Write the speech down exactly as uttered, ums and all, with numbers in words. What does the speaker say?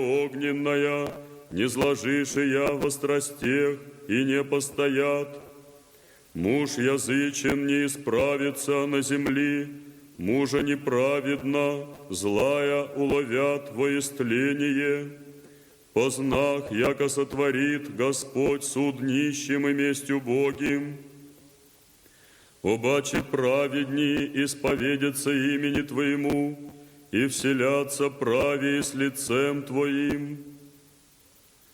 огненная, не зложишия во страстях и не постоят. Муж язычен не исправится на земли, мужа неправедно, злая уловят во истление. Познах, яко сотворит Господь суд нищим и месть убогим. Обаче праведни исповедятся имени Твоему, и вселятся правее с лицем Твоим.